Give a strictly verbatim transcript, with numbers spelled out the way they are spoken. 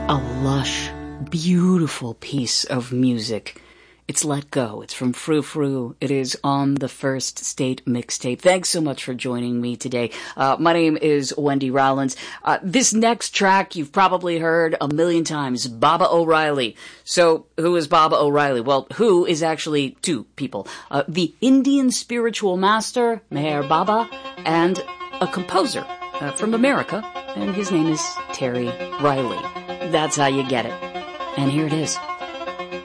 A lush, beautiful piece of music. It's Let Go. It's from Frou Frou. It is on the First State mixtape. Thanks so much for joining me today. Uh, my name is Wendy Rollins. Uh, this next track you've probably heard a million times, Baba O'Riley. So who is Baba O'Riley? Well, who is actually two people. Uh, the Indian spiritual master, Meher Baba, and a composer uh, from America, and his name is Terry Riley. That's how you get it. And here it is.